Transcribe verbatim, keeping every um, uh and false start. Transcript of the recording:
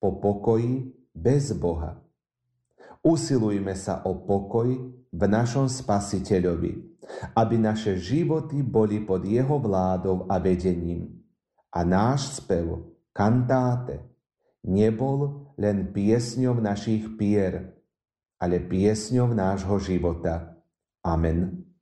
po pokoji bez Boha. Usilujme sa o pokoj v našom Spasiteľovi, aby naše životy boli pod jeho vládou a vedením. A náš spev, kantáte, nebol len piesňou našich pier, ale piesňou nášho života. Amen.